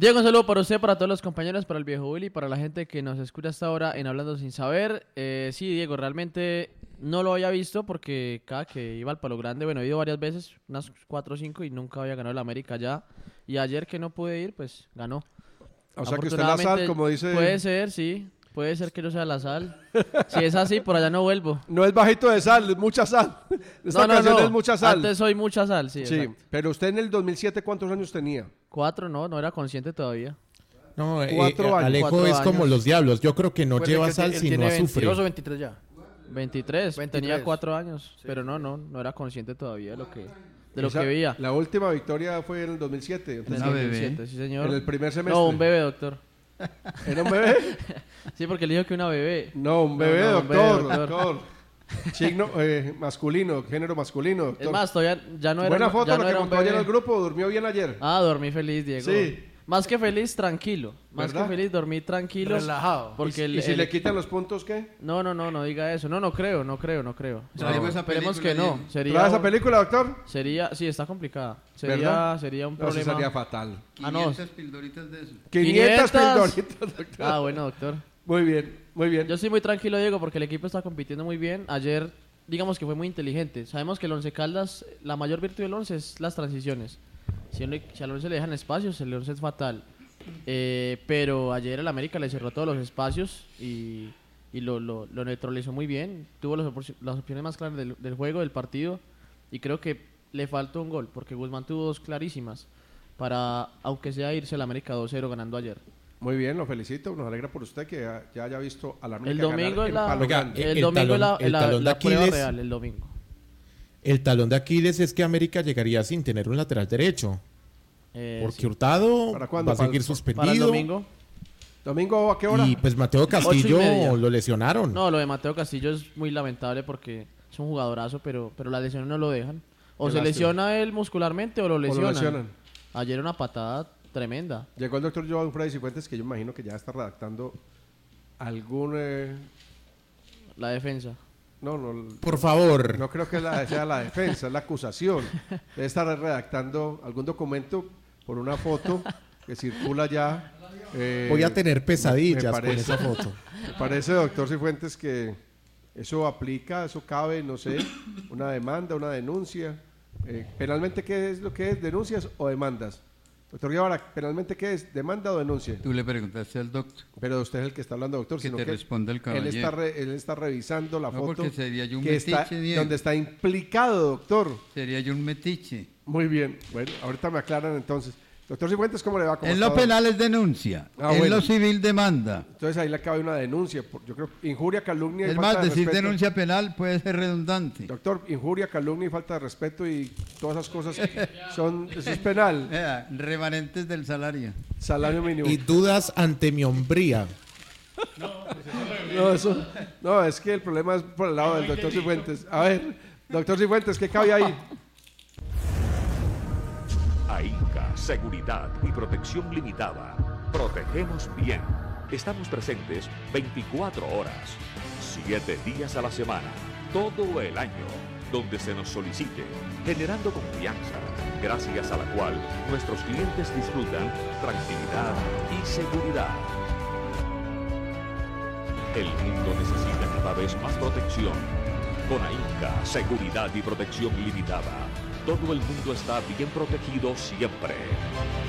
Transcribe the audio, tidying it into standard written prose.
Diego, un saludo para usted, para todos los compañeros, para el viejo Willy, para la gente que nos escucha hasta ahora en Hablando Sin Saber. Sí, Diego, realmente no lo había visto porque cada que iba al Palo Grande, bueno, he ido varias veces, unas 4 o 5 y nunca había ganado el América ya. Y ayer que no pude ir, pues ganó. O sea que usted la sal, como dice... Puede ser, sí. Puede ser que yo sea la sal. Si es así, por allá no vuelvo. No es bajito de sal, es mucha sal. Esta ocasión es mucha sal. Antes soy mucha sal, sí. Sí, exacto. Pero usted en el 2007, ¿cuántos años tenía? 4, no era consciente todavía. No, 4 años. Alejo 4 es años. como los diablos. Yo creo que no lleva que sal sino azufre. 22 o 23 ya. 23, tenía 4 años. Sí. Pero no era consciente todavía de lo que veía. La última victoria fue en el 2007. En el 2007, sí señor. En el primer semestre. No, un bebé, doctor. ¿Era un bebé? Sí, porque le dijo que una bebé. No, un bebé, doctor. Signo masculino, género masculino, doctor. Es más, todavía ya no era. Buena foto, ya lo no que era un montó bebé. ayer al grupo, durmió bien ayer. Dormí feliz, Diego. Sí. Más que feliz, tranquilo. Más ¿verdad? que feliz, dormí tranquilo. Relajado. Porque ¿Y si le quitan los puntos, qué? No diga eso. No creo. Esperemos que no. ¿Trae esa película, doctor? Sí, está complicada. ¿Verdad? Sería un No, eso problema. sería fatal. 500 pildoritas de eso. 500 pildoritas, doctor. Bueno, doctor. Muy bien. Yo estoy muy tranquilo, Diego, porque el equipo está compitiendo muy bien. Ayer, digamos que fue muy inteligente. Sabemos que el Once Caldas, la mayor virtud del Once es las transiciones. Si al Once le dejan espacios, el Once es fatal. Pero ayer el América le cerró todos los espacios y lo neutralizó muy bien. Tuvo las opciones más claras del juego, del partido. Y creo que le faltó un gol, porque Guzmán tuvo 2 clarísimas para, aunque sea, irse al América 2-0 ganando ayer. Muy bien, lo felicito. Nos alegra por usted que ya haya visto a la América El domingo ganar el domingo la prueba real, el domingo. El talón de Aquiles es que América llegaría sin tener un lateral derecho. Porque Sí. Hurtado ¿Para cuándo? va a seguir Para el suspendido. domingo. ¿Domingo a qué hora? Y pues Mateo 8:30. Castillo lo lesionaron. No, lo de Mateo Castillo es muy lamentable porque es un jugadorazo, pero las lesiones no lo dejan. O Qué se lástima. lesiona él muscularmente o lo lesionan. lesionan. Ayer una patada tremenda. Llegó el doctor Joan Freddy Cifuentes, que yo imagino que ya está redactando algún... La defensa. No, Por favor. no creo que sea la defensa, es la acusación. Debe estar redactando algún documento por una foto que circula ya. Voy a tener pesadillas me con parece- esa foto. Me parece, doctor Cifuentes, que eso aplica, eso cabe, no sé, una demanda, una denuncia. Penalmente, ¿qué es lo que es? ¿Denuncias o demandas? Doctor Guevara, ¿penalmente qué es? ¿Demanda o denuncia? Tú le preguntaste al doctor. Pero usted es el que está hablando, doctor. Que sino te responda el él caballero. él está revisando la No, foto porque sería yo un que está, metiche, Diego. donde está implicado, doctor. Sería yo un metiche. Muy bien. Bueno, ahorita me aclaran entonces. Doctor Cifuentes, ¿cómo le va? ¿Cómo En está? lo penal es denuncia. Ah, en bueno. lo civil demanda. Entonces ahí le cabe una denuncia. Yo creo injuria, calumnia y Es falta más, de decir respeto. denuncia penal puede ser redundante. Doctor, injuria, calumnia y falta de respeto y todas esas cosas eso es penal. Vea, remanentes del salario. Salario mínimo. Y dudas ante mi hombría. No, es que el problema es por el lado del doctor Cifuentes. A ver, doctor Cifuentes, ¿qué cabe ahí? AINCA, Seguridad y Protección Limitada. Protegemos bien. Estamos presentes 24 horas, 7 días a la semana, todo el año, donde se nos solicite, generando confianza, gracias a la cual nuestros clientes disfrutan tranquilidad y seguridad. El mundo necesita cada vez más protección. Con AINCA, Seguridad y Protección Limitada, todo el mundo está bien protegido siempre.